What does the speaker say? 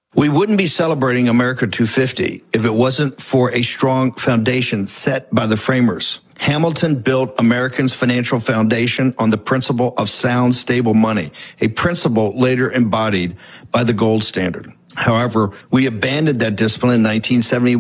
We wouldn't be celebrating America 250 if it wasn't for a strong foundation set by the framers. Hamilton built Americans' financial foundation on the principle of sound, stable money, a principle later embodied by the gold standard. However, we abandoned that discipline in 1971.